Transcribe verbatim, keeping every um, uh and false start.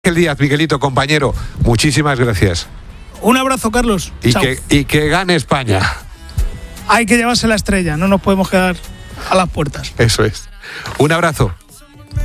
Miguel Díaz, Miguelito, compañero, muchísimas gracias. Un abrazo, Carlos. Y Chao. que, y que gane España. Hay que llevarse la estrella, no nos podemos quedar a las puertas. Eso es. Un abrazo.